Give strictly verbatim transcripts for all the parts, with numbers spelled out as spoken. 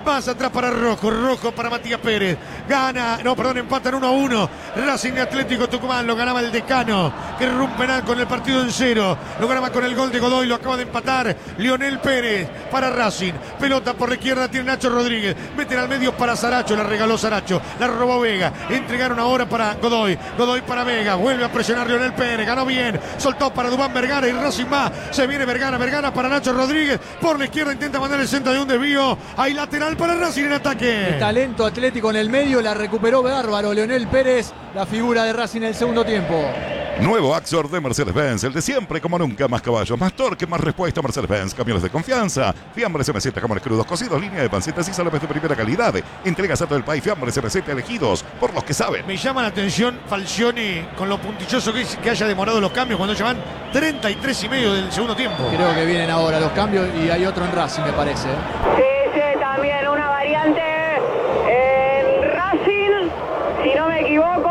Más atrás para Rojo, Rojo para Matías Pérez. Gana, no, perdón, empatan uno a uno. Racing y Atlético Tucumán, lo ganaba el Decano, que rompe penal con el partido en cero. Lo ganaba con el gol de Godoy, lo acaba de empatar Lionel Pérez para Racing. Pelota por la izquierda, tiene Nacho Rodríguez. Meten al medio para Saracho, la regaló Saracho. La robó Vega. Entregaron ahora para Godoy. Godoy para Vega. Vuelve a presionar Lionel Pérez. Ganó bien. Soltó para Dubán Vergara y Racing va. Se viene Vergara, Vergara para Nacho Rodríguez. Por la izquierda intenta mandar el centro de un desvío. Hay lateral para Racing en ataque. El talento Atlético en el medio, la recuperó bárbaro Lionel Pérez, la figura de Racing en el segundo tiempo. Nuevo Axor de Mercedes-Benz, el de siempre como nunca, más caballos, más torque, más respuesta. Mercedes-Benz, camiones de confianza, fiambres M Z, jamones crudos, cocidos, línea de pancitas y salopes de primera calidad. Entregas a todo el país, fiambres M Z elegidos por los que saben. Me llama la atención Falcioni con lo puntilloso que, es, que haya demorado los cambios cuando llevan treinta y tres y medio del segundo tiempo. Creo que vienen ahora los cambios y hay otro en Racing, me parece. Sí, sí, también una variante en Racing, si no me equivoco.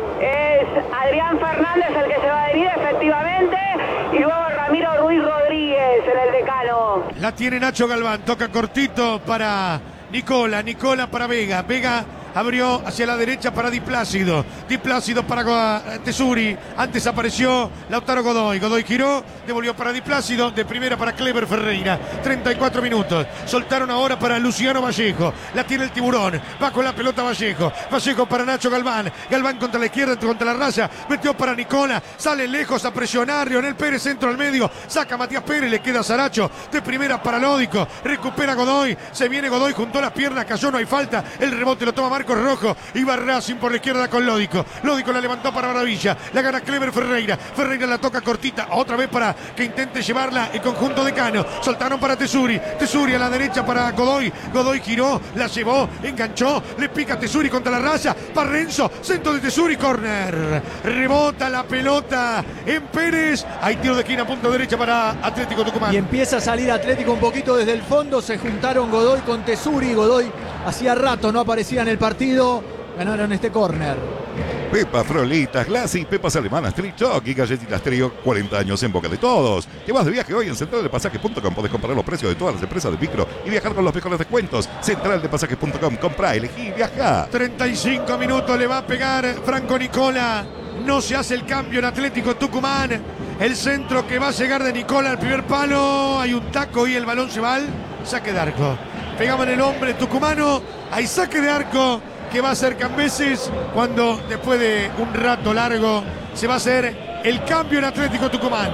Adrián Fernández el que se va a venir efectivamente y luego Ramiro Ruiz Rodríguez en el Decano. La tiene Nacho Galván, toca cortito para Nicola, Nicola para Vega, Vega abrió hacia la derecha para Di Plácido, Di Plácido para Tesuri, antes apareció Lautaro Godoy, Godoy giró, devolvió para Di Plácido, de primera para Clever Ferreira, treinta y cuatro minutos, soltaron ahora para Luciano Vallejo, la tiene el Tiburón, va con la pelota Vallejo, Vallejo para Nacho Galván, Galván contra la izquierda, contra la raya, metió para Nicola, sale lejos a presionar, Lionel Pérez centro al medio, saca a Matías Pérez, le queda Saracho, de primera para Lódico, recupera Godoy, se viene Godoy, juntó las piernas, cayó, no hay falta, el rebote lo toma Marcos Rojo, iba Racing por la izquierda con Lódico, Lódico la levantó para Maravilla, la gana Clever Ferreira, Ferreira la toca cortita, otra vez para que intente llevarla el conjunto de Cano, soltaron para Tesuri, Tesuri a la derecha para Godoy, Godoy giró, la llevó, enganchó, le pica Tesuri contra la raya, para Renzo, centro de Tesuri, córner, rebota la pelota en Pérez, hay tiro de esquina, punta derecha para Atlético Tucumán. Y empieza a salir Atlético un poquito desde el fondo, se juntaron Godoy con Tesuri, Godoy hacía rato no aparecía en el partido, ganaron este córner. Pepas, Frolitas, Glassy, pepas alemanas, Trichoc y galletitas Trio, cuarenta años en boca de todos. Te vas de viaje hoy en central de pasajes punto com. Podés comparar los precios de todas las empresas de micro y viajar con los mejores descuentos. central de pasajes punto com. Comprá, elegí y viajá. treinta y cinco minutos le va a pegar Franco Nicola. No se hace el cambio en Atlético Tucumán. El centro que va a llegar de Nicola al primer palo. Hay un taco y el balón se va al saque de arco. Pegaba en el hombre tucumano. Hay saque de arco que va a hacer Cambeses cuando después de un rato largo se va a hacer el cambio en Atlético Tucumán.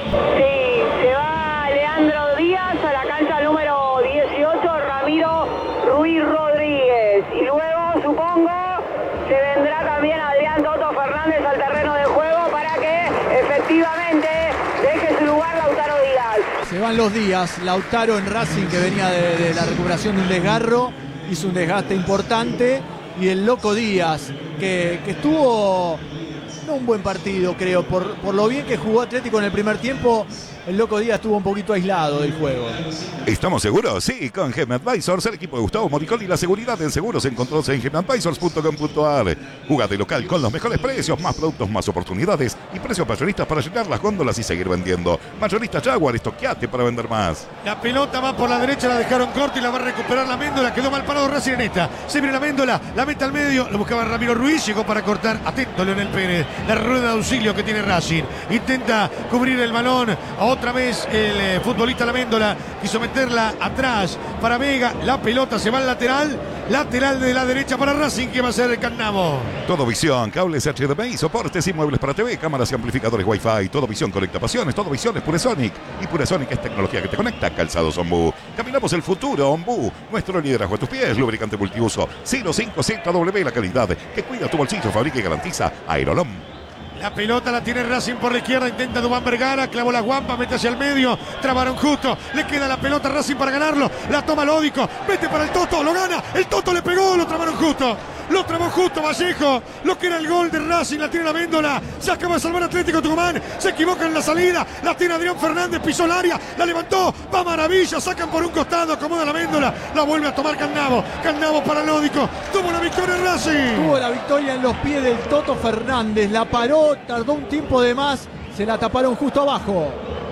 Sí, se va Leandro Díaz a la cancha número dieciocho, Ramiro Ruiz Rodríguez. Y luego, supongo, se vendrá también Adrián Toto Fernández al terreno de juego para que efectivamente deje su lugar Lautaro Díaz. Se van los días, Lautaro en Racing que venía de, de la recuperación de un desgarro, hizo un desgaste importante. Y el Loco Díaz, que, que estuvo, no un buen partido creo, por, por lo bien que jugó Atlético en el primer tiempo, el Loco Díaz estuvo un poquito aislado del juego. ¿Estamos seguros? Sí, con Gem Advisors, el equipo de Gustavo Moricoli y la seguridad en seguros encontrados en gem advisors punto com punto a r. Jugate local con los mejores precios, más productos, más oportunidades y precios mayoristas para llenar las góndolas y seguir vendiendo. Mayorista Jaguar, estoqueate para vender más. La pelota va por la derecha, la dejaron corta y la va a recuperar la Méndola. Quedó mal parado Racing en esta. Se viene la Méndola, la mete al medio, lo buscaba Ramiro Ruiz, llegó para cortar. Atento Leonel Pérez, la rueda de auxilio que tiene Racing. Intenta cubrir el balón. Otra vez el eh, futbolista La Méndola quiso meterla atrás para Vega. La pelota se va al lateral. Lateral de la derecha para Racing, que va a ser el Cannavo. Todo Visión, cables H D M I, soportes y muebles para T V, cámaras y amplificadores Wi-Fi. Todo Visión conecta pasiones, Todo Visión es Puresonic. Y Puresonic es tecnología que te conecta. Calzados Ombú. Caminamos el futuro, Ombú. Nuestro liderazgo a tus pies, lubricante multiuso. cero cinco Z W, la calidad que cuida tu bolsillo, fabrica y garantiza Aerolom. La pelota la tiene Racing por la izquierda, intenta Dubán Vergara, clavó la guampa, mete hacia el medio, trabaron justo, le queda la pelota a Racing para ganarlo, la toma Lódico, mete para el Toto, lo gana, el Toto le pegó, lo trabaron justo, lo trabó justo Vallejo, lo que era el gol de Racing, la tiene la Méndola, se acaba de salvar Atlético Tucumán, se equivoca en la salida, la tiene Adrián Fernández, pisó el área, la levantó, va Maravilla, sacan por un costado, acomoda la Méndola, la vuelve a tomar Cannavo, Cannavo para Lódico, tuvo la victoria Racing. Tuvo la victoria en los pies del Toto Fernández, la paró, tardó un tiempo de más, se la taparon justo abajo.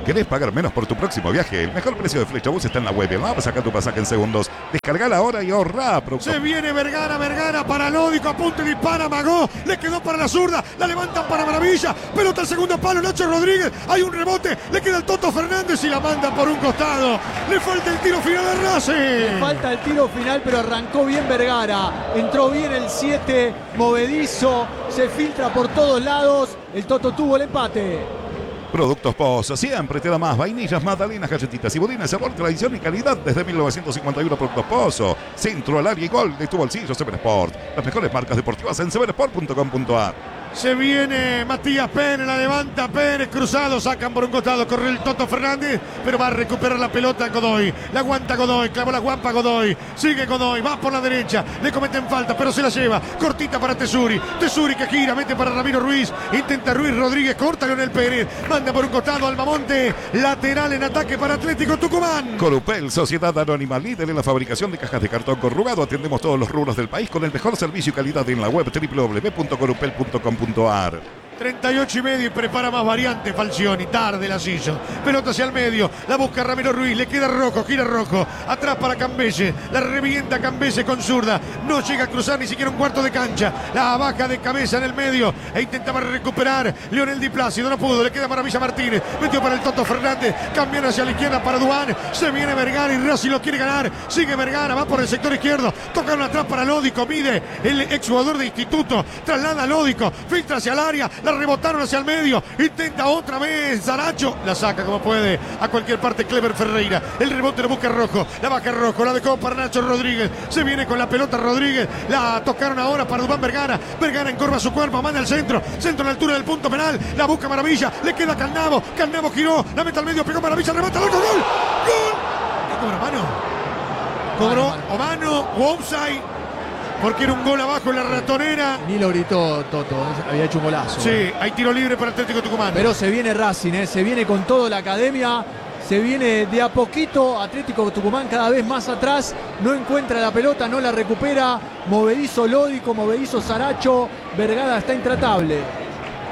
¿Querés pagar menos por tu próximo viaje? El mejor precio de Flechabús está en la web. Vamos a sacar tu pasaje en segundos. Descargala ahora y ahorrá. Se viene Vergara, Vergara para Lódico, apunte, dispara, Magó, le quedó para la zurda, la levantan para Maravilla, pelota al segundo palo, Nacho Rodríguez, hay un rebote, le queda el Toto Fernández y la manda por un costado. Le falta el tiro final de Racing. Le falta el tiro final, pero arrancó bien Vergara, entró bien el siete, movedizo, se filtra por todos lados, el Toto tuvo el empate. Productos Pozo, siempre te da más. Vainillas, magdalenas, galletitas y budines, sabor, tradición y calidad desde mil novecientos cincuenta y uno. Productos Pozo, centro al área y gol de tu bolsillo. Seven Sport, las mejores marcas deportivas en seven sport punto com punto a r. Se viene Matías Pérez, la levanta Pérez, cruzado, sacan por un costado, corre el Toto Fernández, pero va a recuperar la pelota Godoy, la aguanta Godoy, clavó la guampa Godoy, sigue Godoy, va por la derecha, le cometen falta, pero se la lleva, cortita para Tesuri, Tesuri que gira, mete para Ramiro Ruiz, intenta Ruiz Rodríguez, corta Leonel Pérez, manda por un costado Almamonte, lateral en ataque para Atlético Tucumán. Corupel, Sociedad Anónima, líder en la fabricación de cajas de cartón corrugado, atendemos todos los rubros del país con el mejor servicio y calidad en la web doble u doble u doble u punto corupel punto com punto a r. treinta y ocho y medio y prepara más variante Falcioni, tarde las hizo, pelota hacia el medio, la busca Ramiro Ruiz, le queda Rojo, gira Rojo, atrás para Cambese, la revienta Cambese con zurda, no llega a cruzar ni siquiera un cuarto de cancha, la baja de cabeza en el medio e intentaba recuperar Leonel Di Plácido, no pudo, le queda Maravilla Martínez, metió para el Toto Fernández, cambian hacia la izquierda para Duán, se viene Vergara y Racing lo quiere ganar, sigue Vergara, va por el sector izquierdo, tocaron atrás para Lódico, mide el exjugador de Instituto, traslada a Lódico, filtra hacia el área, la rebotaron hacia el medio, intenta otra vez Saracho, la saca como puede a cualquier parte Clever Ferreira, el rebote lo busca Rojo, la baja Rojo, la dejó para Nacho Rodríguez, se viene con la pelota Rodríguez, la tocaron ahora para Dubán Vergara, Vergara encorva su cuerpo, manda al centro, centro a la altura del punto penal, la busca Maravilla, le queda Candamo, Candamo giró, la mete al medio, pegó Maravilla, remata, gol, gol, gol, ¿qué cobra mano? Cobró o mano o offside. Porque era un gol abajo en la ratonera. Ni lo gritó Toto, había hecho un golazo. Sí, hay tiro libre para Atlético Tucumán. Pero se viene Racing, ¿eh? Se viene con toda la academia, se viene de a poquito, Atlético Tucumán cada vez más atrás, no encuentra la pelota, no la recupera, movedizo Lódico, movedizo Saracho, Vergara está intratable.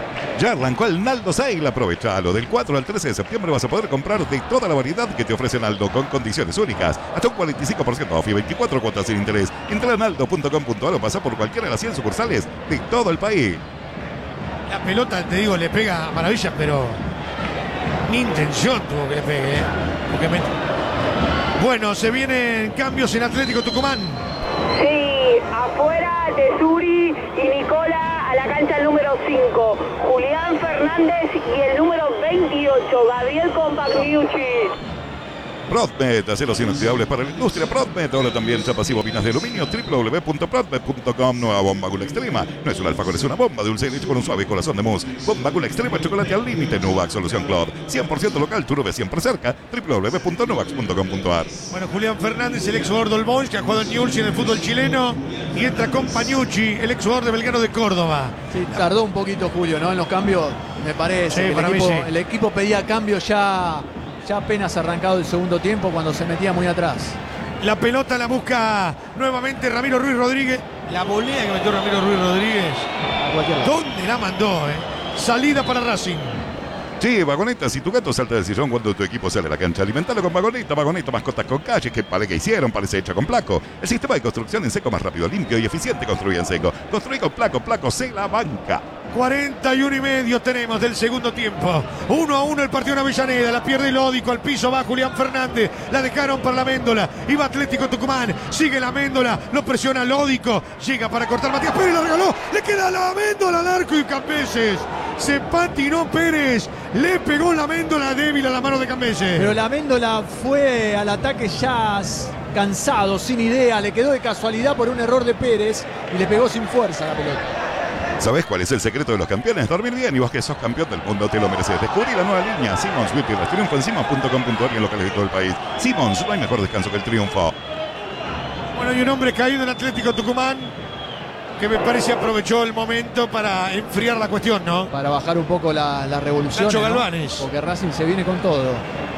Ya arrancó el Naldo Sale, aprovechalo. Del cuatro al trece de septiembre vas a poder comprar de toda la variedad que te ofrece Naldo con condiciones únicas. Hasta un cuarenta y cinco por ciento off y veinticuatro cuotas sin interés. Entra a naldo punto com punto a r o pasa por cualquiera de las cien sucursales de todo el país. La pelota, te digo, le pega a Maravilla, pero ni intención tuvo que le pegue. ¿eh? Porque me... Bueno, se vienen cambios en Atlético Tucumán. Sí, afuera Tesuri y Nicola a la cancha número cinco. Julián Fernández y el número veintiocho, Gabriel Compagliucci. Prodmed, aceros inoxidables para la industria. Prodmed, ahora también chapas y bobinas de aluminio. doble u doble u doble u punto prodmed punto com. Nueva bomba Gula Extrema. No es un alfajor, es una bomba dulce y leche con un suave corazón de mousse. Bomba Gula Extrema, chocolate al límite. Nuvax, solución Clod. cien por ciento local, tú lo ves siempre cerca. doble u doble u doble u punto nuvax punto com punto a r. Bueno, Julián Fernández, el ex jugador del Boys, que ha jugado en Newell's en el fútbol chileno. Y entra Compañucci, el ex jugador de Belgrano de Córdoba. Sí, tardó un poquito Julio, ¿no? En los cambios, me parece. Sí, que el, para mí equipo, sí. el equipo pedía cambios ya, ya apenas arrancado el segundo tiempo cuando se metía muy atrás. La pelota la busca nuevamente Ramiro Ruiz Rodríguez. La volea que metió Ramiro Ruiz Rodríguez. A cualquier lado. ¿Dónde la mandó? Eh? Salida para Racing. Sí, Vagoneta, si tu gato salta del sillón cuando tu equipo sale a la cancha, alimentalo con Vagoneta, Vagoneta, mascotas con calles, que parece que hicieron, parece hecha con Placo. El sistema de construcción en seco más rápido, limpio y eficiente construye en seco. Construye con Placo, Placo se la banca. cuarenta y uno y medio tenemos del segundo tiempo. uno a uno el partido en Avellaneda. La pierde Lódico. Al piso va Julián Fernández. La dejaron para la Méndola. Iba Atlético Tucumán. Sigue la Méndola. Lo presiona Lódico. Llega para cortar Matías Pérez. La regaló. Le queda la Méndola al arco y Cambeses. Se patinó Pérez. Le pegó la Méndola débil a la mano de Cambeses. Pero la Méndola fue al ataque ya cansado, sin idea. Le quedó de casualidad por un error de Pérez y le pegó sin fuerza la pelota. ¿Sabés cuál es el secreto de los campeones? Dormir bien, y vos que sos campeón del mundo te lo mereces. Descubrí la nueva línea Simmons Beauty Rest. Triunfo en simmons punto com punto a r y en locales de todo el país. Simmons, no hay mejor descanso que el triunfo. Bueno, hay un hombre caído en Atlético Tucumán que me parece aprovechó el momento para enfriar la cuestión, ¿no? Para bajar un poco la, la revolución. Nacho Galvanes. Porque Racing se viene con todo.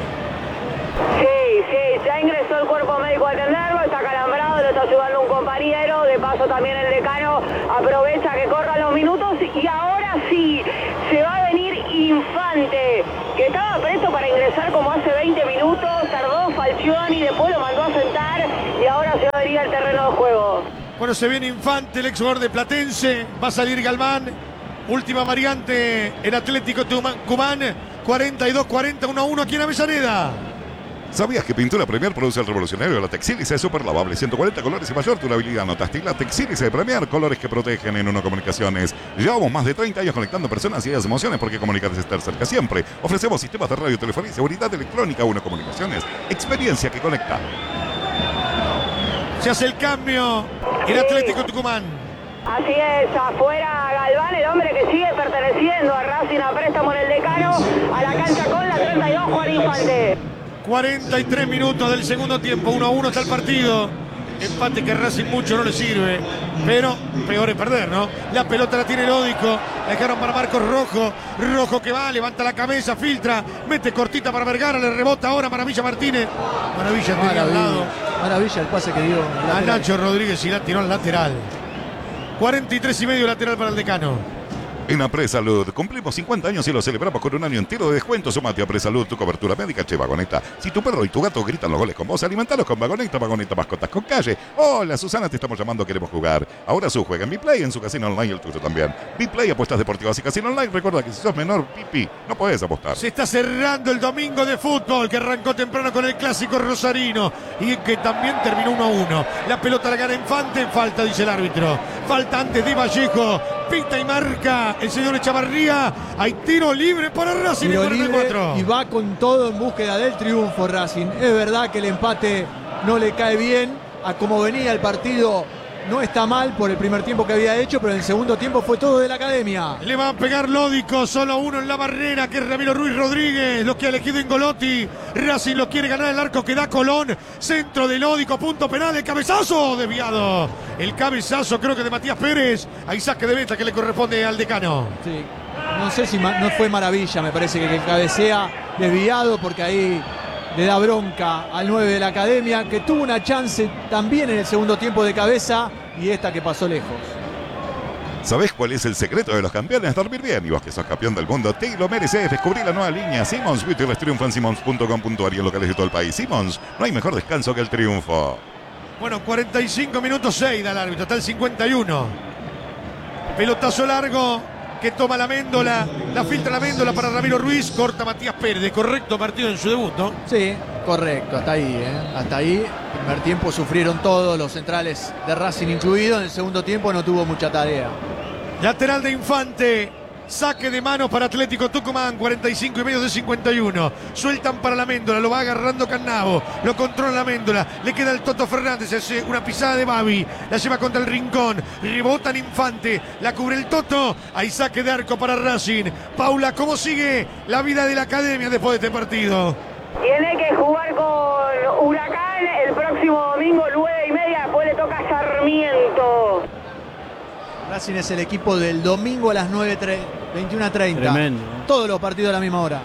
Sí, sí, ya ingresó el cuerpo médico a atenderlo, está calambrado, lo está ayudando un compañero, de paso también el decano aprovecha que corran los minutos y ahora sí, se va a venir Infante, que estaba presto para ingresar como hace veinte minutos, tardó Falcioni, después lo mandó a sentar y ahora se va a venir al terreno de juego. Bueno, se viene Infante, el ex jugador de Platense, va a salir Galván, última variante en Atlético Tucumán, cuarenta y dos cuarenta, uno a uno aquí en Avellaneda. ¿Sabías que Pintura Premier produce el revolucionario de la Texílice super lavable? ciento cuarenta colores y mayor durabilidad. Notaste la Texílice de Premier, colores que protegen en Uno Comunicaciones. Llevamos más de treinta años conectando personas y ellas emociones porque comunicar es estar cerca siempre. Ofrecemos sistemas de radio, telefonía y seguridad electrónica. Uno Comunicaciones, experiencia que conecta. Se hace el cambio en Atlético Tucumán. Así es, afuera Galván, el hombre que sigue perteneciendo a Racing a préstamo en el Decano, a la cancha con la treinta y dos, Juan Infante. cuarenta y tres minutos del segundo tiempo, uno a uno está el partido. Empate que Racing mucho no le sirve, pero peor es perder, ¿no? La pelota la tiene Lódico, la dejaron para Marcos Rojo, Rojo que va, levanta la cabeza, filtra, mete cortita para Vergara, le rebota ahora Maravilla Martínez. Maravilla tenía al lado. Maravilla el pase que dio. A Nacho Rodríguez y la tiró al lateral. cuarenta y tres y medio lateral para el Decano. En Apresalud cumplimos cincuenta años y lo celebramos con un año entero de descuento. Sumate a Apresalud, tu cobertura médica, che, Vagoneta. Si tu perro y tu gato gritan los goles con vos, alimentalos con Vagoneta, Vagoneta, mascotas con calle. Hola, Susana, te estamos llamando, queremos jugar. Ahora su juega en Biplay, en su casino online, el tuyo también. Biplay, apuestas deportivas y casino online. Recuerda que si sos menor, pipi, no podés apostar. Se está cerrando el domingo de fútbol que arrancó temprano con el clásico rosarino y que también terminó uno a uno. La pelota la gana Infante, falta, dice el árbitro. Falta antes de Vallejo. Pinta y marca el señor Echavarría. Hay tiro libre para Racing tiro en cuarenta y cuatro. Libre y va con todo en búsqueda del triunfo Racing. Es verdad que el empate no le cae bien. A como venía el partido no está mal por el primer tiempo que había hecho, pero en el segundo tiempo fue todo de la academia. Le va a pegar Lódico, solo uno en la barrera, que es Ramiro Ruiz Rodríguez, lo que ha elegido Ingolotti. Racing lo quiere ganar, el arco que da Colón, centro de Lódico, punto penal, el cabezazo desviado. El cabezazo creo que de Matías Pérez, ahí saque de meta que le corresponde al Decano. Sí. No sé si no fue Maravilla, me parece que el cabecea desviado porque ahí le da bronca al nueve de la academia, que tuvo una chance también en el segundo tiempo de cabeza y esta que pasó lejos. ¿Sabés cuál es el secreto de los campeones? Dormir bien. Y vos que sos campeón del mundo, te lo mereces. Descubrí la nueva línea Simmons. Beauty triunfa en simmons punto com punto a r y en locales de todo el país. Simmons, no hay mejor descanso que el triunfo. Bueno, cuarenta y cinco minutos seis da el árbitro, está el cincuenta y uno. Pelotazo largo que toma la Méndola, la filtra la Méndola para Ramiro Ruiz, corta Matías Pérez, correcto partido en su debut, ¿no? Sí, correcto, hasta ahí, ¿eh? Hasta ahí, primer tiempo sufrieron todos, los centrales de Racing incluido, en el segundo tiempo no tuvo mucha tarea. Lateral de Infante, saque de mano para Atlético Tucumán, cuarenta y cinco y medio de cincuenta y uno. Sueltan para la Méndola, lo va agarrando Cannavo, lo controla la Méndola, le queda el Toto Fernández, hace una pisada de Babi, la lleva contra el rincón, rebotan Infante, la cubre el Toto, hay saque de arco para Racing. Paula, ¿cómo sigue la vida de la academia después de este partido? Tiene que jugar con Huracán el próximo domingo, nueve y media, después le toca a Sarmiento. Racing es el equipo del domingo a las nueve, veintiuno treinta. Tremendo. Todos los partidos a la misma hora.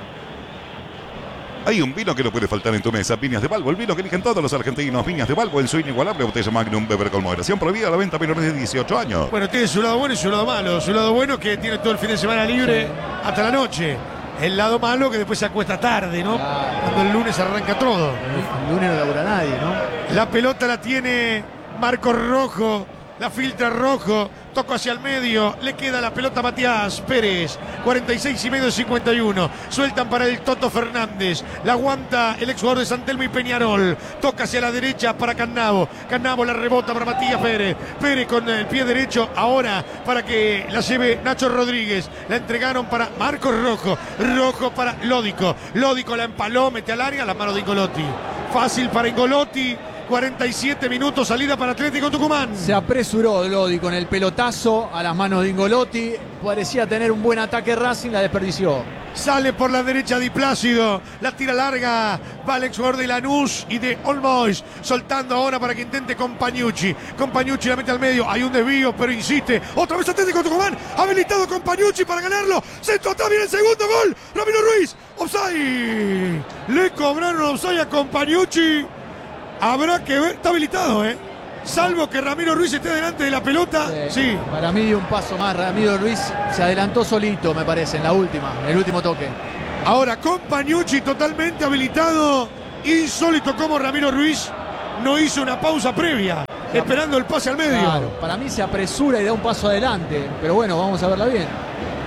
Hay un vino que no puede faltar en tu mesa. Viñas de Balbo, el vino que eligen todos los argentinos. Viñas de Balbo, en su inigualable botella Magnum, beber con moderación, prohibida la venta a menores de dieciocho años. Bueno, tiene su lado bueno y su lado malo. Su lado bueno que tiene todo el fin de semana libre sí. hasta la noche. El lado malo que después se acuesta tarde, ¿no? Claro. Cuando el lunes arranca todo. El lunes no labura nadie, ¿no? La pelota la tiene Marcos Rojo. La filtra Rojo, toco hacia el medio, le queda la pelota a Matías Pérez, cuarenta y seis y medio de cincuenta y uno, sueltan para el Toto Fernández, la aguanta el exjugador de San Telmo y Peñarol, toca hacia la derecha para Cannavo, Cannavo la rebota para Matías Pérez, Pérez con el pie derecho ahora para que la lleve Nacho Rodríguez, la entregaron para Marcos Rojo, Rojo para Lódico, Lódico la empaló, mete al área, las manos de Ingolotti, fácil para Ingolotti. cuarenta y siete minutos, salida para Atlético Tucumán. Se apresuró Lodi con el pelotazo a las manos de Ingolotti. Parecía tener un buen ataque Racing, la desperdició. Sale por la derecha Di Plácido, la tira larga, va el exjugador de Lanús y de All Boys, soltando ahora para que intente con Pañucci. Con Pañucci la mete al medio, hay un desvío, pero insiste. Otra vez Atlético Tucumán, habilitado con Pañucci para ganarlo. Centro, está bien el segundo gol. Ramiro Ruiz, offside. Le cobraron offside a Compañucci. Habrá que ver, está habilitado, ¿eh? Salvo que Ramiro Ruiz esté delante de la pelota, Eh, sí. Para mí dio un paso más. Ramiro Ruiz se adelantó solito, me parece, en la última, en el último toque. Ahora con Pañucci totalmente habilitado. Insólito como Ramiro Ruiz no hizo una pausa previa, esperando el pase al medio. Claro, para mí se apresura y da un paso adelante. Pero bueno, vamos a verla bien.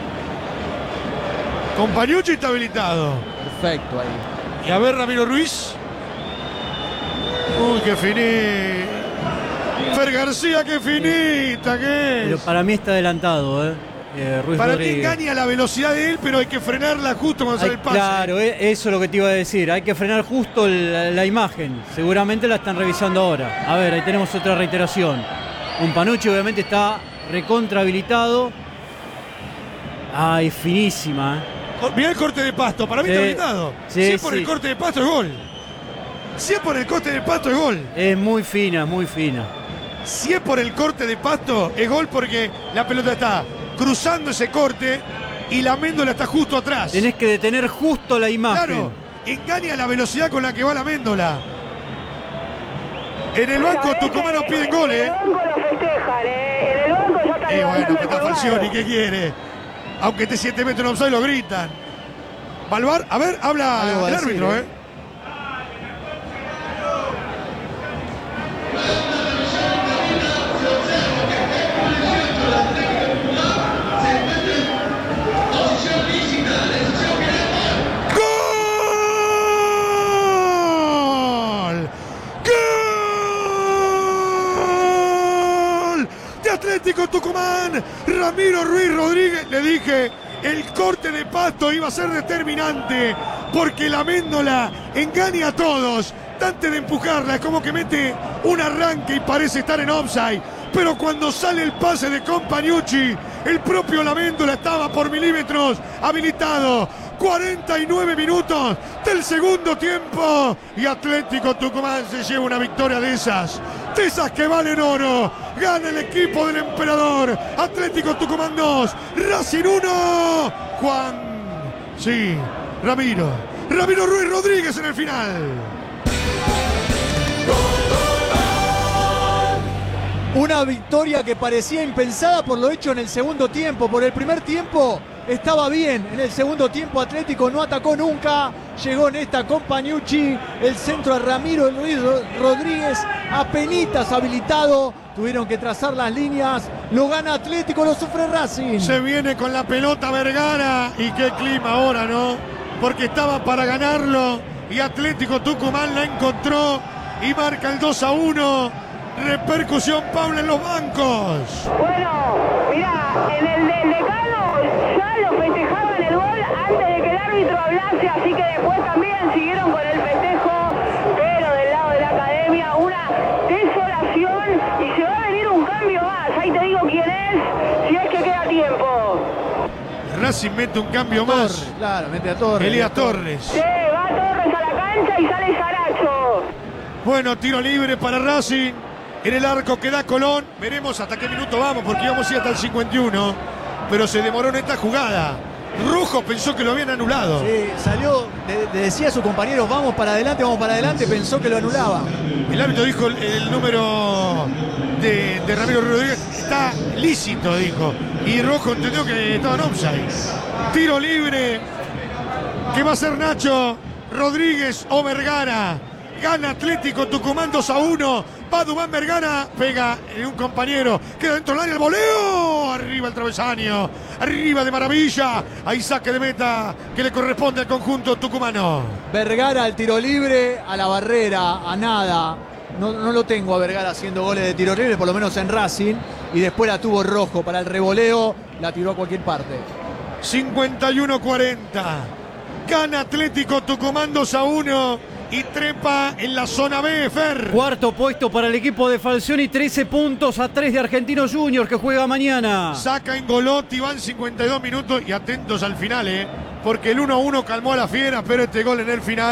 Con Pañucci está habilitado. Perfecto ahí. Y a ver Ramiro Ruiz. Uy, qué finita. Fer García, qué finita que es. Pero para mí está adelantado, ¿eh? Eh, Ruiz Para mí Rodríguez. engaña la velocidad de él, pero hay que frenarla justo cuando Hay- sale el pase. claro, eh, eso es lo que te iba a decir. Hay que frenar justo la, la imagen. Seguramente la están revisando ahora. A ver, ahí tenemos otra reiteración. Un Panucci obviamente está recontra habilitado. Ay, finísima. ¿eh? Mirá el corte de pasto, para mí Sí, está habilitado. sí, si es por sí. el corte de pasto es gol. Si es por el corte de pasto es gol. Es muy fina, muy fina. Si es por el corte de pasto es gol porque la pelota está cruzando ese corte y la méndola está justo atrás. Tenés que detener justo la imagen. Claro, engaña la velocidad con la que va la méndola. En el banco tucumanos piden goles. En el banco lo festejan, ¿eh? En el banco ya está Eh, bueno, levantando que está el pulgar. Falcioni, ¿qué quiere? Aunque esté siete metros en offside lo gritan. Balvar, a ver, habla Algo va a el decir, árbitro, ¿eh? ¿eh? ¡Gol! ¡Gol! De Atlético Tucumán, Ramiro Ruiz Rodríguez. Le dije, el corte de pasto iba a ser determinante, porque la méndola engaña a todos. Antes de empujarla, es como que mete un arranque y parece estar en offside. Pero cuando sale el pase de Compañucci, el propio Laméndola estaba por milímetros habilitado. cuarenta y nueve minutos del segundo tiempo y Atlético Tucumán se lleva una victoria de esas, de esas que valen oro. Gana el equipo del emperador. Atlético Tucumán dos, Racing uno. Juan, sí, Ramiro, Ramiro Ruiz Rodríguez en el final. Una victoria que parecía impensada por lo hecho en el segundo tiempo. Por el primer tiempo estaba bien. En el segundo tiempo Atlético no atacó nunca. Llegó en esta con Pañucci. El centro a Ramiro Luis Rodríguez. Apenitas habilitado. Tuvieron que trazar las líneas. Lo gana Atlético, lo sufre Racing. Se viene con la pelota Vergara. Y qué clima ahora, ¿no? Porque estaba para ganarlo. Y Atlético Tucumán la encontró. Y marca el dos a uno. Repercusión, Paula, en los bancos. Bueno, mirá, en el del decano ya lo festejaban el gol antes de que el árbitro hablase, así que después también siguieron con el festejo, pero del lado de la academia una desolación y se va a venir un cambio más. Ahí te digo quién es, si es que queda tiempo. Racing mete un cambio Torres, más. claro, mete a Torres. Elías Torres. Sí, va Torres a la cancha y sale Saracho. Bueno, tiro libre para Racing. En el arco queda Colón. Veremos hasta qué minuto vamos, porque íbamos a ir hasta el cincuenta y uno. Pero se demoró en esta jugada. Rojo pensó que lo habían anulado. Sí, salió, le, le decía a su compañero, vamos para adelante, vamos para adelante, pensó que lo anulaba. El árbitro dijo el, el número de, de Ramiro Rodríguez está lícito, dijo. Y Rojo entendió que estaba en offside. Tiro libre. ¿Qué va a hacer Nacho? Rodríguez o Vergara. Gana Atlético Tucumán dos a uno. Va Dubán Vergara, pega en un compañero, queda dentro del área, el voleo, arriba el travesaño, arriba de maravilla, ahí saque de meta que le corresponde al conjunto tucumano. Vergara al tiro libre, a la barrera, a nada. No, no lo tengo a Vergara haciendo goles de tiro libre, por lo menos en Racing. Y después la tuvo Rojo para el revoleo, la tiró a cualquier parte. cincuenta y uno cuarenta. Gana Atlético Tucumán dos a uno. Y trepa en la zona B, Fer. Cuarto puesto para el equipo de Falcioni, trece puntos a tres de Argentinos Juniors que juega mañana. Saca en Golotti, van cincuenta y dos minutos y atentos al final, ¿eh? Porque el uno a uno calmó a la fiera, pero este gol en el final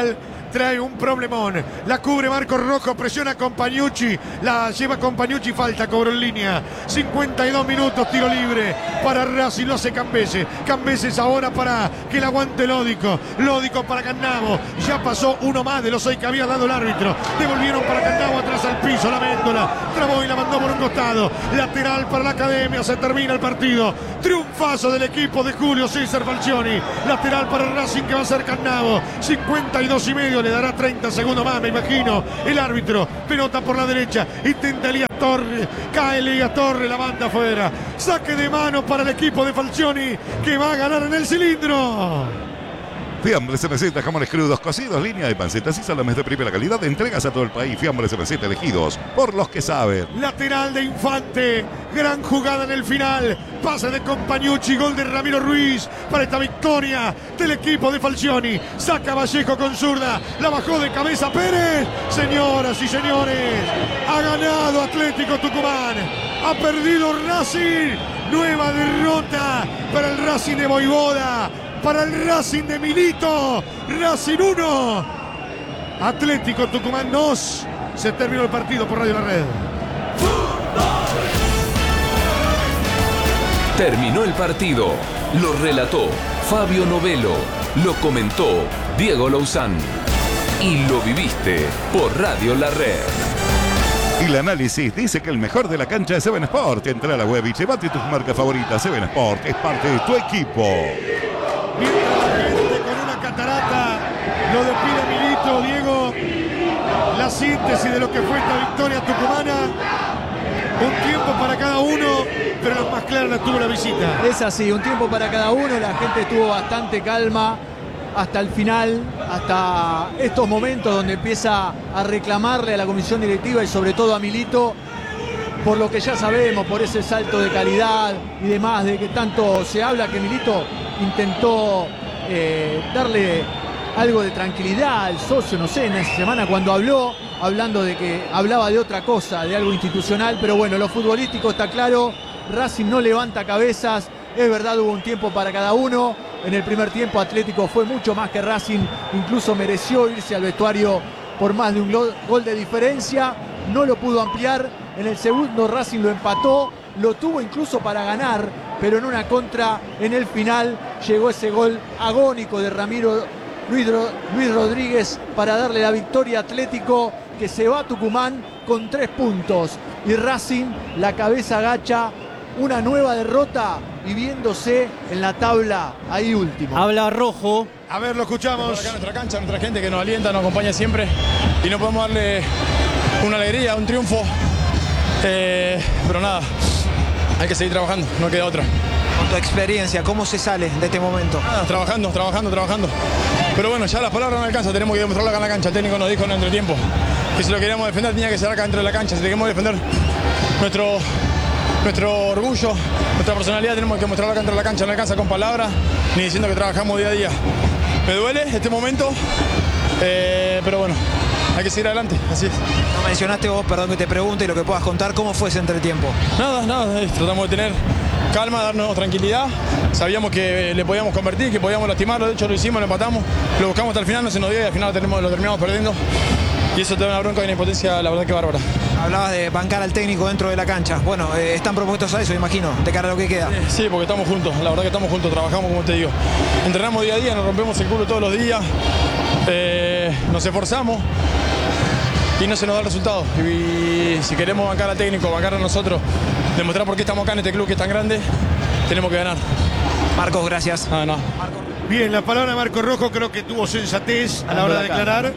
trae un problemón. La cubre Marcos Rojo, presiona con Pagliucci, la lleva con Pagliucci, falta, cobró en línea. cincuenta y dos minutos, tiro libre para Racing, lo hace Cambese. Cambeses ahora para que la aguante Lódico. Lódico para Cannavo, ya pasó uno más de los seis que había dado el árbitro. Devolvieron para Cannavo, atrás al piso, la Méndola. Trabó y la mandó por un costado. Lateral para la Academia, se termina el partido. Triunfazo del equipo de Julio César Falcioni. Lateral para Racing que va a ser Cannavo. cincuenta y dos y medio, le dará treinta segundos más, me imagino. El árbitro, pelota por la derecha. Intenta Elías Torres, cae Elías Torres, la banda afuera. Saque de mano para el equipo de Falcioni que va a ganar en el cilindro. Fiambres M Z, jamones crudos, cocidos, línea de pancetas y salames de primera calidad. Entregas a todo el país. Fiambres M Z elegidos por los que saben. Lateral de Infante. Gran jugada en el final. Pase de Compañucci. Gol de Ramiro Ruiz para esta victoria del equipo de Falcioni. Saca Vallejo con zurda. La bajó de cabeza Pérez. Señoras y señores, ha ganado Atlético Tucumán. Ha perdido Racing. Nueva derrota para el Racing de Voivoda. Para el Racing de Milito. Racing uno, Atlético Tucumán dos. Se terminó el partido por Radio La Red. Terminó el partido. Lo relató Fabio Novelo. Lo comentó Diego Louzán. Y lo viviste por Radio La Red. Y el análisis dice que el mejor de la cancha es Seven Sport. Entra a la web y llévate tus marcas favoritas. Seven Sport es parte de tu equipo. Mientras la gente con una catarata lo despide Milito, Diego, la síntesis de lo que fue esta victoria tucumana. Un tiempo para cada uno, pero las más claras las tuvo la visita. Es así, un tiempo para cada uno. La gente estuvo bastante calma hasta el final, hasta estos momentos donde empieza a reclamarle a la comisión directiva y sobre todo a Milito por lo que ya sabemos, por ese salto de calidad y demás, de que tanto se habla, que Milito intentó eh, darle algo de tranquilidad al socio, no sé, en esa semana cuando habló, hablando de que hablaba de otra cosa, de algo institucional, pero bueno, lo futbolístico está claro, Racing no levanta cabezas, es verdad, hubo un tiempo para cada uno. En el primer tiempo Atlético fue mucho más que Racing, incluso mereció irse al vestuario por más de un gol de diferencia, no lo pudo ampliar. En el segundo Racing lo empató, lo tuvo incluso para ganar, pero en una contra en el final llegó ese gol agónico de Ramiro Luis, Luis Rodríguez para darle la victoria a Atlético, que se va a Tucumán con tres puntos. Y Racing, la cabeza agacha, una nueva derrota y viéndose en la tabla ahí último. Habla Rojo. A ver, lo escuchamos. Acá nuestra cancha, nuestra gente que nos alienta, nos acompaña siempre y no podemos darle una alegría, un triunfo. Eh, pero nada, hay que seguir trabajando, no queda otra. Con tu experiencia, ¿cómo se sale de este momento? Nada, trabajando, trabajando, trabajando. Pero bueno, ya las palabras no alcanzan, tenemos que demostrarlo acá en la cancha. El técnico nos dijo en el entretiempo que si lo queríamos defender tenía que ser acá dentro de la cancha. Si queríamos defender nuestro, nuestro orgullo, nuestra personalidad, tenemos que mostrarlo acá dentro de la cancha. No alcanza con palabras ni diciendo que trabajamos día a día. Me duele este momento, eh, pero bueno, hay que seguir adelante, así es. No mencionaste vos, perdón que te pregunte, y lo que puedas contar, ¿cómo fue ese entretiempo? Nada, nada, eh, tratamos de tener calma, darnos tranquilidad. Sabíamos que le podíamos convertir, que podíamos lastimarlo, de hecho lo hicimos, lo empatamos, lo buscamos hasta el final, no se nos dio y al final lo terminamos, lo terminamos perdiendo. Y eso te da una bronca y una impotencia, la verdad que bárbara. Hablabas de bancar al técnico dentro de la cancha. Bueno, eh, están propuestos a eso, imagino, de cara a lo que queda. Sí, porque estamos juntos, la verdad que estamos juntos, trabajamos como te digo. Entrenamos día a día, nos rompemos el culo todos los días, eh, nos esforzamos y no se nos da el resultado. Y si queremos bancar al técnico, bancar a nosotros, demostrar por qué estamos acá en este club que es tan grande, tenemos que ganar. Marcos, gracias. Ah, no. Bien, la palabra de Marco Rojo creo que tuvo sensatez a la hora de declarar,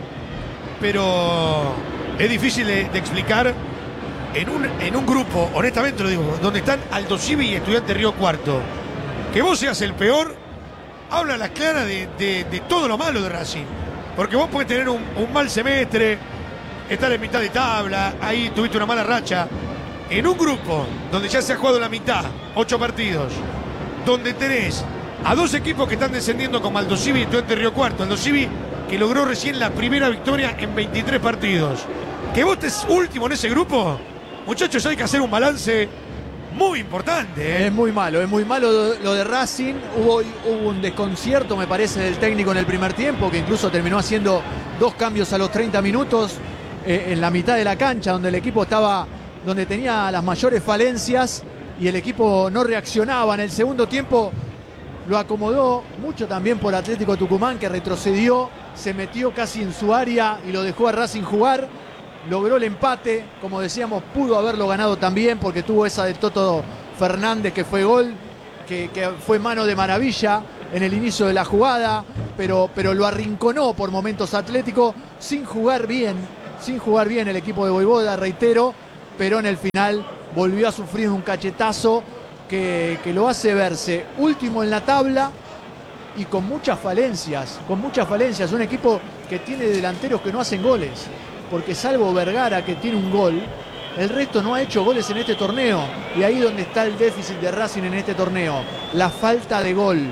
pero es difícil de, de explicar en un, en un grupo, honestamente lo digo, donde están Aldo Civi y Estudiante Río Cuarto. Que vos seas el peor, habla a las claras de, de, de todo lo malo de Racing. Porque vos podés tener un, un mal semestre, estar en mitad de tabla, ahí tuviste una mala racha. En un grupo donde ya se ha jugado la mitad, ocho partidos, donde tenés a dos equipos que están descendiendo como Aldo Civi y Estudiante Río Cuarto. Aldo Civi que logró recién la primera victoria en veintitrés partidos. Que vos estés último en ese grupo, muchachos, hay que hacer un balance muy importante. ¿eh? Es muy malo, es muy malo lo de Racing. Hubo, hubo un desconcierto, me parece, del técnico en el primer tiempo, que incluso terminó haciendo dos cambios a los treinta minutos eh, en la mitad de la cancha, donde el equipo estaba, donde tenía las mayores falencias y el equipo no reaccionaba. En el segundo tiempo lo acomodó mucho también por Atlético Tucumán, que retrocedió, se metió casi en su área y lo dejó a Racing jugar. Logró el empate, como decíamos, pudo haberlo ganado también porque tuvo esa de Toto Fernández que fue gol, que, que fue mano de maravilla en el inicio de la jugada, pero, pero lo arrinconó por momentos Atlético sin jugar bien, sin jugar bien el equipo de Voivoda, reitero, pero en el final volvió a sufrir un cachetazo que, que lo hace verse último en la tabla y con muchas falencias, con muchas falencias, un equipo que tiene delanteros que no hacen goles. Porque salvo Vergara, que tiene un gol, el resto no ha hecho goles en este torneo. Y ahí donde está el déficit de Racing en este torneo, la falta de gol.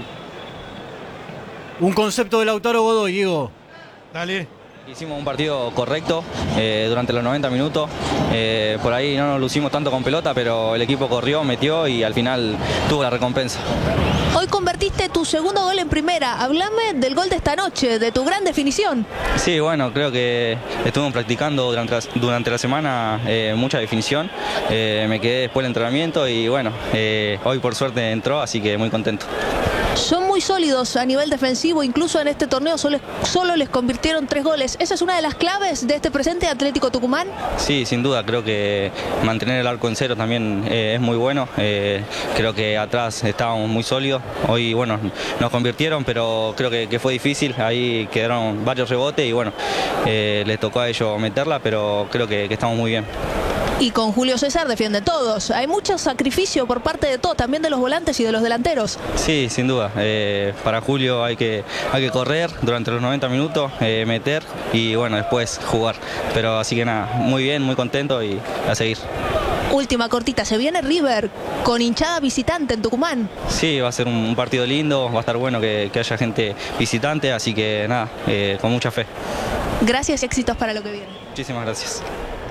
Un concepto de Lautaro Godoy, Diego. Dale. Hicimos un partido correcto eh, durante los noventa minutos. Eh, por ahí no nos lucimos tanto con pelota, pero el equipo corrió, metió y al final tuvo la recompensa. Hoy convertiste tu segundo gol en primera. Hablame del gol de esta noche, de tu gran definición. Sí, bueno, creo que estuvimos practicando durante la, durante la semana eh, mucha definición. Eh, me quedé después del entrenamiento y bueno, eh, hoy por suerte entró, así que muy contento. Son muy sólidos a nivel defensivo, incluso en este torneo solo, solo les convirtieron tres goles. ¿Esa es una de las claves de este presente Atlético Tucumán? Sí, sin duda, creo que mantener el arco en cero también eh, es muy bueno. Eh, creo que atrás estábamos muy sólidos. Hoy, bueno, nos convirtieron, pero creo que, que fue difícil. Ahí quedaron varios rebotes y bueno, eh, les tocó a ellos meterla, pero creo que, que estamos muy bien. Y con Julio César defienden todos. Hay mucho sacrificio por parte de todos, también de los volantes y de los delanteros. Sí, sin duda. Eh, para Julio hay que, hay que correr durante los noventa minutos, eh, meter y bueno, después jugar. Pero así que nada, muy bien, muy contento y a seguir. Última cortita, se viene River con hinchada visitante en Tucumán. Sí, va a ser un partido lindo, va a estar bueno que, que haya gente visitante, así que nada, eh, con mucha fe. Gracias y éxitos para lo que viene. Muchísimas gracias.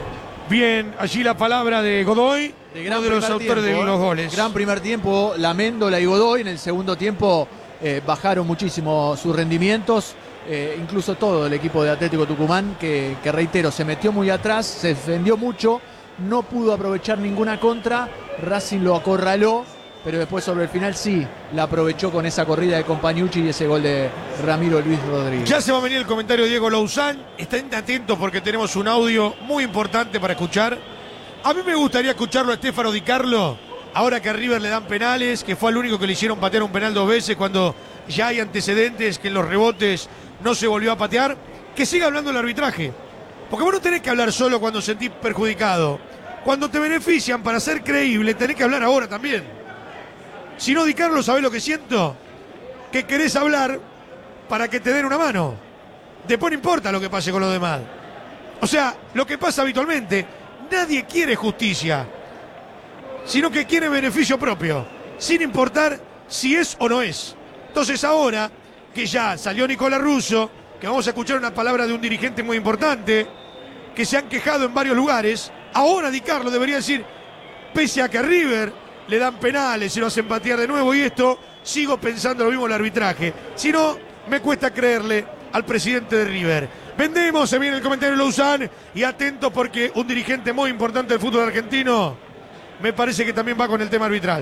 Bien, allí la palabra de Godoy, De gran uno de los primer autores tiempo, de los ¿eh? goles. Gran primer tiempo, Laméndola y Godoy. En el segundo tiempo eh, bajaron muchísimo sus rendimientos. Eh, incluso todo el equipo de Atlético Tucumán, que, que reitero, se metió muy atrás, se defendió mucho, no pudo aprovechar ninguna contra. Racing lo acorraló, pero después sobre el final sí la aprovechó con esa corrida de Compañucci y ese gol de Ramiro Luis Rodríguez. Ya se va a venir el comentario de Diego Lauzán. Estén atentos porque tenemos un audio muy importante para escuchar. A mí me gustaría escucharlo a Estefano Di Carlo, ahora que a River le dan penales, que fue el único que le hicieron patear un penal dos veces cuando ya hay antecedentes, que en los rebotes no se volvió a patear. Que siga hablando del arbitraje. Porque vos no tenés que hablar solo cuando sentís perjudicado. Cuando te benefician para ser creíble, tenés que hablar ahora también. Si no, Di Carlo, ¿sabés lo que siento? Que querés hablar para que te den una mano. Después no importa lo que pase con los demás. O sea, lo que pasa habitualmente, nadie quiere justicia, sino que quiere beneficio propio, sin importar si es o no es. Entonces ahora que ya salió Nicolás Russo, que vamos a escuchar una palabra de un dirigente muy importante, que se han quejado en varios lugares, ahora Di Carlo debería decir, pese a que a River le dan penales, se lo hacen patear de nuevo y esto, sigo pensando lo mismo en el arbitraje. Si no, me cuesta creerle al presidente de River. Vendemos, se viene el comentario de Lauzán y atento porque un dirigente muy importante del fútbol argentino me parece que también va con el tema arbitral.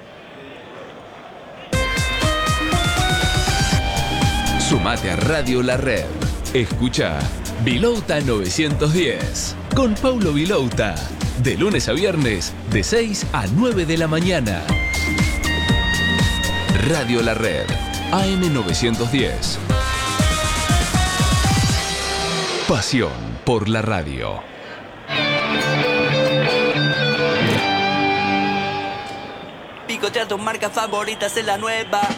Sumate a Radio La Red. Escucha Vilouta novecientos diez con Paulo Vilouta. De lunes a viernes, de seis a nueve de la mañana. Radio La Red, A M novecientos diez. Pasión por la radio. Picotea tus marcas favoritas en la nueva